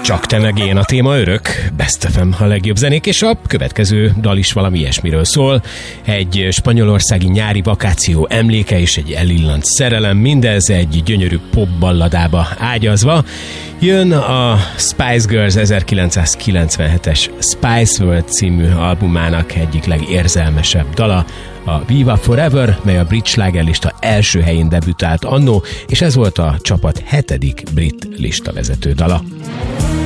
Csak te meg én a téma örök, Best FM a legjobb zenék, és a következő dal is valami ilyesmiről szól. Egy spanyolországi nyári vakáció emléke és egy elillant szerelem, mindez egy gyönyörű popballadába ágyazva. Jön a Spice Girls 1997-es Spice World című albumának egyik legérzelmesebb dala, a Viva Forever, mely a brit slágerlista első helyén debütált annó, és ez volt a csapat 7. brit listavezető dala.